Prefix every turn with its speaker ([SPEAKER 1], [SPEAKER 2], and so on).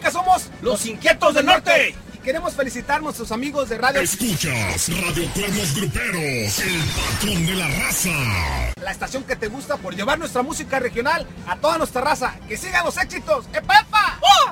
[SPEAKER 1] que somos
[SPEAKER 2] los Inquietos del Norte.
[SPEAKER 1] Y queremos felicitar a nuestros amigos de radio.
[SPEAKER 3] Escuchas Radio Cuernos Gruperos, el patrón de la raza.
[SPEAKER 1] La estación que te gusta por llevar nuestra música regional a toda nuestra raza. ¡Que sigan los éxitos! ¡Epa, epa!